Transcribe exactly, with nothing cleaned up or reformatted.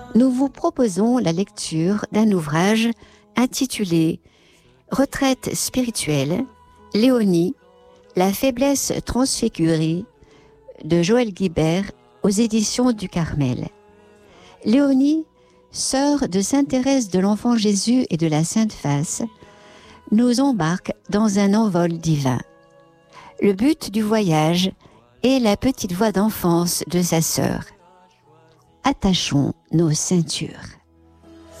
nous vous proposons la lecture d'un ouvrage intitulé « Retraite spirituelle, Léonie, la faiblesse transfigurée » de Joël Guibert aux éditions du Carmel. Léonie, sœur de sainte Thérèse de l'Enfant Jésus et de la Sainte Face, nous embarque dans un envol divin. Le but du voyage est la petite voix d'enfance de sa sœur. Attachons nos ceintures.